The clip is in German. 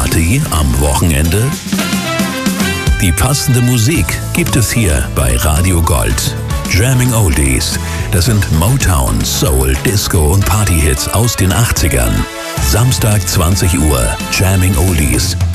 Party am Wochenende? Die passende Musik gibt es hier bei Radio Gold. Jamming Oldies, das sind Motown, Soul, Disco und Partyhits aus den 80ern. Samstag 20 Uhr, Jamming Oldies